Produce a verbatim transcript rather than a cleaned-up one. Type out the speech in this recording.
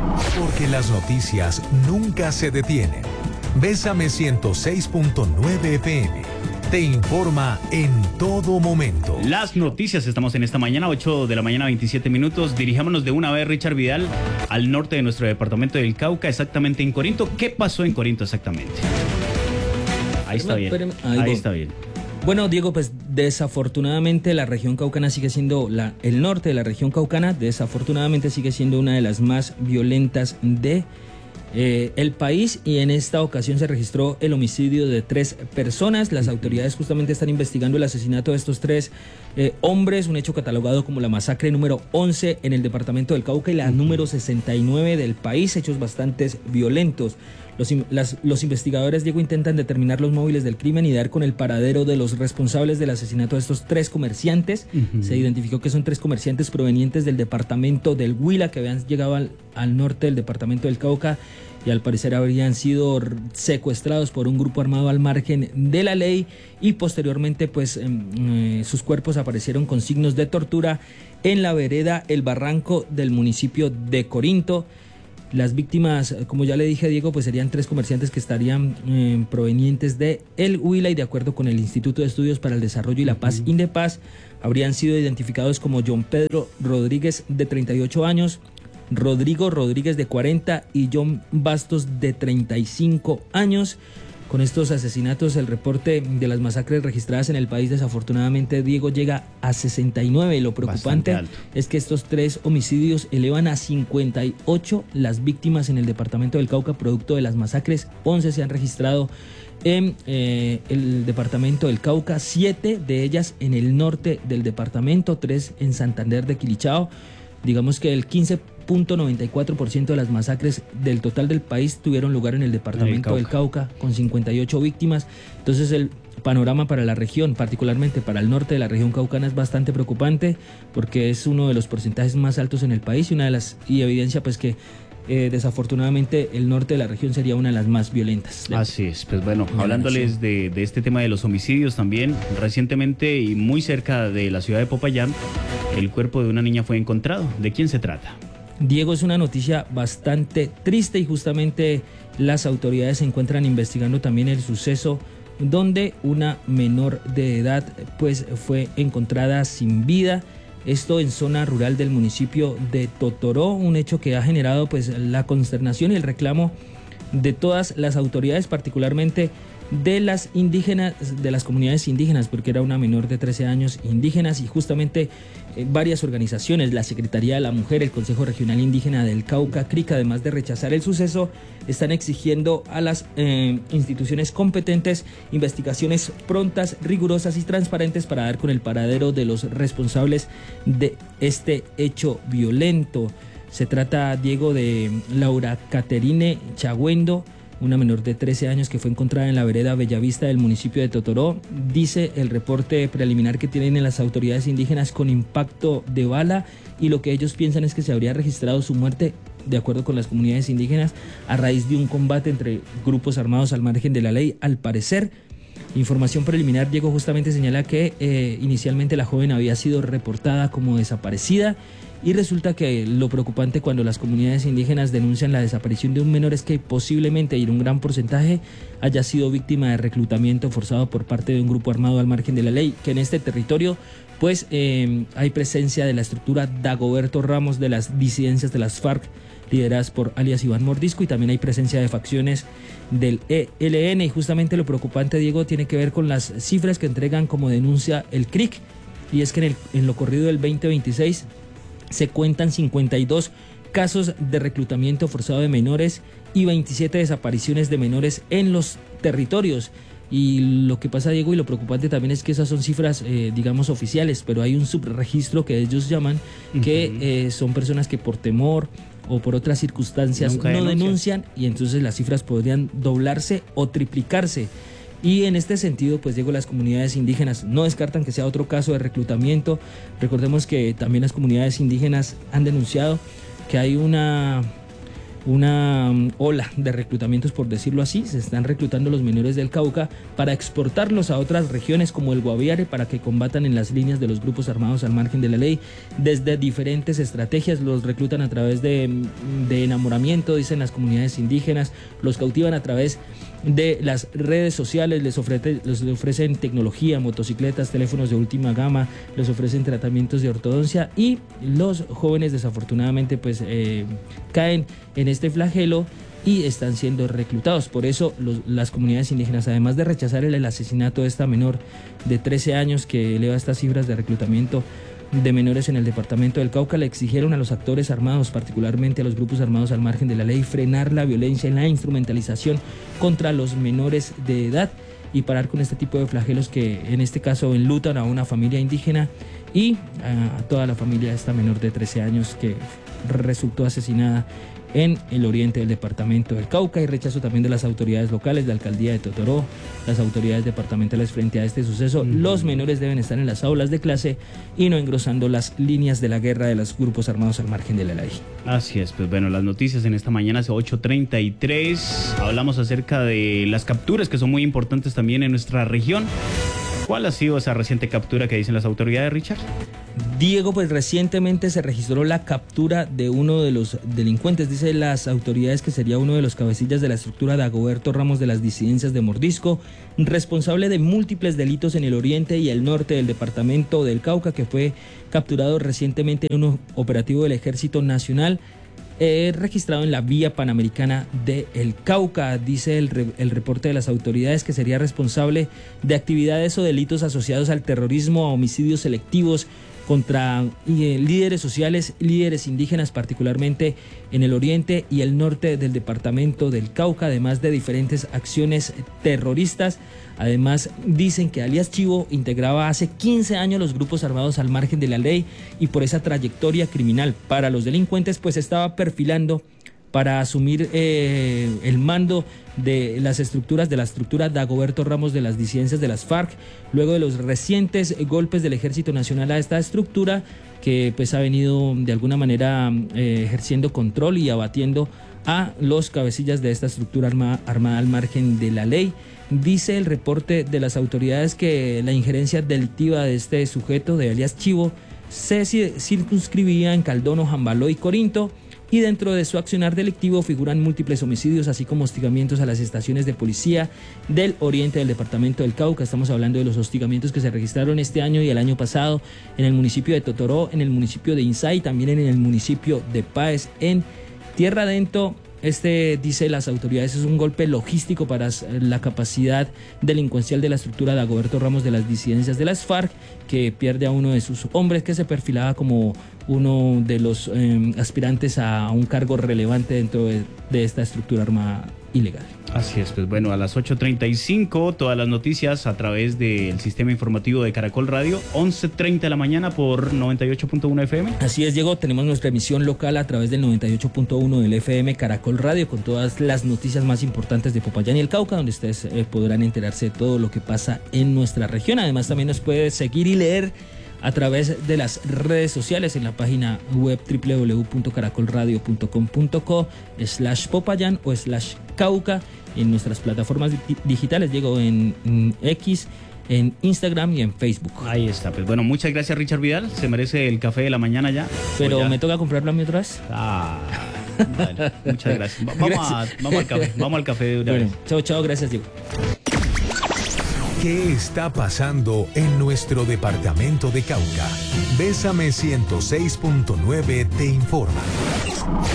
porque las noticias nunca se detienen. Bésame ciento seis punto nueve F M. Te informa en todo momento. Las noticias, estamos en esta mañana, ocho de la mañana, veintisiete minutos. Dirijámonos de una vez, Richard Vidal, al norte de nuestro departamento del Cauca, exactamente en Corinto. ¿Qué pasó en Corinto exactamente? Ahí está bien. Ahí, Ahí está bien. Bueno, Diego, pues desafortunadamente la región caucana sigue siendo, la, el norte de la región caucana, desafortunadamente sigue siendo una de las más violentas de Eh, el país, y en esta ocasión se registró el homicidio de tres personas. Las autoridades justamente están investigando el asesinato de estos tres eh, hombres, un hecho catalogado como la masacre número once en el departamento del Cauca y la número sesenta y nueve del país, hechos bastante violentos. Los, las, los investigadores, Diego, intentan determinar los móviles del crimen y dar con el paradero de los responsables del asesinato de estos tres comerciantes. Uh-huh. Se identificó que son tres comerciantes provenientes del departamento del Huila que habían llegado al, al norte del departamento del Cauca y al parecer habrían sido secuestrados por un grupo armado al margen de la ley, y posteriormente pues eh, sus cuerpos aparecieron con signos de tortura en la vereda El Barranco del municipio de Corinto. Las víctimas, como ya le dije a Diego, pues serían tres comerciantes que estarían eh, provenientes de El Huila, y de acuerdo con el Instituto de Estudios para el Desarrollo y la Paz, uh-huh. INDEPAZ, habrían sido identificados como John Pedro Rodríguez, de treinta y ocho años, Rodrigo Rodríguez, de cuarenta, y John Bastos, de treinta y cinco años. Con estos asesinatos, el reporte de las masacres registradas en el país, desafortunadamente, Diego, llega a sesenta y nueve. Lo preocupante es que estos tres homicidios elevan a cincuenta y ocho las víctimas en el departamento del Cauca, producto de las masacres. once se han registrado en eh, el departamento del Cauca, siete de ellas en el norte del departamento, tres en Santander de Quilichao. Digamos que el quince punto noventa y cuatro por ciento de las masacres del total del país tuvieron lugar en el departamento del Cauca, con cincuenta y ocho víctimas. Entonces el panorama para la región, particularmente para el norte de la región caucana, es bastante preocupante, porque es uno de los porcentajes más altos en el país, y una de las y evidencia pues que Eh, desafortunadamente el norte de la región sería una de las más violentas. Así es, pues bueno, hablándoles de, de este tema de los homicidios también, recientemente y muy cerca de la ciudad de Popayán, el cuerpo de una niña fue encontrado. ¿De quién se trata? Diego, es una noticia bastante triste, y justamente las autoridades se encuentran investigando también el suceso donde una menor de edad pues fue encontrada sin vida. Esto en zona rural del municipio de Totoró, un hecho que ha generado pues la consternación y el reclamo de todas las autoridades, particularmente de las indígenas, de las comunidades indígenas, porque era una menor de trece años, indígenas, y justamente eh, varias organizaciones, la Secretaría de la Mujer, el Consejo Regional Indígena del Cauca, C R I C, además de rechazar el suceso, están exigiendo a las eh, instituciones competentes investigaciones prontas, rigurosas y transparentes para dar con el paradero de los responsables de este hecho violento. Se trata, Diego, de Laura Caterine Chagüendo, una menor de trece años que fue encontrada en la vereda Bellavista del municipio de Totoró. Dice el reporte preliminar que tienen las autoridades indígenas con impacto de bala, y lo que ellos piensan es que se habría registrado su muerte, de acuerdo con las comunidades indígenas, a raíz de un combate entre grupos armados al margen de la ley, al parecer. Información preliminar, Diego, justamente señala que eh, inicialmente la joven había sido reportada como desaparecida, y resulta que lo preocupante cuando las comunidades indígenas denuncian la desaparición de un menor es que posiblemente, y en un gran porcentaje, haya sido víctima de reclutamiento forzado por parte de un grupo armado al margen de la ley, que en este territorio pues eh, hay presencia de la estructura Dagoberto Ramos de las disidencias de las FARC, lideradas por alias Iván Mordisco, y también hay presencia de facciones del E L N. Y justamente lo preocupante, Diego, tiene que ver con las cifras que entregan como denuncia el C R I C, y es que en, el, en lo corrido del veinte veintiséis se cuentan cincuenta y dos casos de reclutamiento forzado de menores y veintisiete desapariciones de menores en los territorios. Y lo que pasa, Diego, y lo preocupante también es que esas son cifras, eh, digamos, oficiales, pero hay un subregistro que ellos llaman, que uh-huh. eh, son personas que por temor o por otras circunstancias Nunca no denuncian, y entonces las cifras podrían doblarse o triplicarse. Y en este sentido, pues Diego, las comunidades indígenas no descartan que sea otro caso de reclutamiento. Recordemos que también las comunidades indígenas han denunciado que hay una una um, ola de reclutamientos, por decirlo así. Se están reclutando los menores del Cauca para exportarlos a otras regiones como el Guaviare para que combatan en las líneas de los grupos armados al margen de la ley. Desde diferentes estrategias los reclutan a través de, de enamoramiento, dicen las comunidades indígenas, los cautivan a través de las redes sociales, les, ofrece, les ofrecen tecnología, motocicletas, teléfonos de última gama, les ofrecen tratamientos de ortodoncia y los jóvenes desafortunadamente pues eh, caen en este flagelo y están siendo reclutados. Por eso los, las comunidades indígenas, además de rechazar el, el asesinato de esta menor de trece años que eleva estas cifras de reclutamiento de menores en el departamento del Cauca, le exigieron a los actores armados, particularmente a los grupos armados al margen de la ley, frenar la violencia y la instrumentalización contra los menores de edad y parar con este tipo de flagelos que en este caso enlutan a una familia indígena y a toda la familia de esta menor de trece años que resultó asesinada en el oriente del departamento del Cauca. Y rechazo también de las autoridades locales, la alcaldía de Totoró, las autoridades departamentales frente a este suceso. Mm. Los menores deben estar en las aulas de clase y no engrosando las líneas de la guerra de los grupos armados al margen de la ley. Así es, pues bueno, las noticias en esta mañana es ocho treinta y tres. Hablamos acerca de las capturas que son muy importantes también en nuestra región. ¿Cuál ha sido esa reciente captura que dicen las autoridades, Richard? Diego, pues recientemente se registró la captura de uno de los delincuentes. Dicen las autoridades que sería uno de los cabecillas de la estructura Dagoberto Ramos de las disidencias de Mordisco, responsable de múltiples delitos en el oriente y el norte del departamento del Cauca, que fue capturado recientemente en un operativo del Ejército Nacional Eh, registrado en la vía panamericana de El Cauca. Dice el, re, el reporte de las autoridades que sería responsable de actividades o delitos asociados al terrorismo, a homicidios selectivos contra eh, líderes sociales, líderes indígenas, particularmente en el oriente y el norte del departamento del Cauca, además de diferentes acciones terroristas. Además, dicen que alias Chivo integraba hace quince años los grupos armados al margen de la ley y por esa trayectoria criminal para los delincuentes, pues estaba perfilando para asumir eh, el mando de las estructuras, de la estructura Dagoberto Ramos de las disidencias de las FARC, luego de los recientes golpes del Ejército Nacional a esta estructura, que pues ha venido de alguna manera eh, ejerciendo control y abatiendo a los cabecillas de esta estructura arma, armada al margen de la ley. Dice el reporte de las autoridades que la injerencia delictiva de este sujeto, de alias Chivo, se circunscribía en Caldono, Jambaló y Corinto, y dentro de su accionar delictivo figuran múltiples homicidios, así como hostigamientos a las estaciones de policía del oriente del departamento del Cauca. Estamos hablando de los hostigamientos que se registraron este año y el año pasado en el municipio de Totoró, en el municipio de Insay, también en el municipio de Páez, en Tierra Adentro. Este, dice las autoridades, es un golpe logístico para la capacidad delincuencial de la estructura de Dagoberto Ramos de las disidencias de las FARC, que pierde a uno de sus hombres que se perfilaba como uno de los eh, aspirantes a un cargo relevante dentro de, de esta estructura armada ilegal. Así es, pues bueno, a las ocho treinta y cinco todas las noticias a través del sistema informativo de Caracol Radio, once treinta de la mañana por noventa y ocho punto uno F M. Así es, Diego, tenemos nuestra emisión local a través del noventa y ocho punto uno del F M Caracol Radio con todas las noticias más importantes de Popayán y el Cauca, donde ustedes eh, podrán enterarse de todo lo que pasa en nuestra región. Además, también nos puede seguir y leer a través de las redes sociales en la página web doble u doble u doble u punto caracol radio punto com punto co slash Popayán o slash Cauca, en nuestras plataformas digitales, Diego, en, en X, en Instagram y en Facebook. Ahí está, pues bueno, muchas gracias, Richard Vidal, se merece el café de la mañana ya. Pero ya... me toca comprarlo a mí otra vez. Ah, vale, muchas gracias. Va, vamos, gracias. A, vamos al café, vamos al café de una bueno, vez. Chao, chao, gracias, Diego. ¿Qué está pasando en nuestro departamento de Cauca? Bésame ciento seis punto nueve te informa.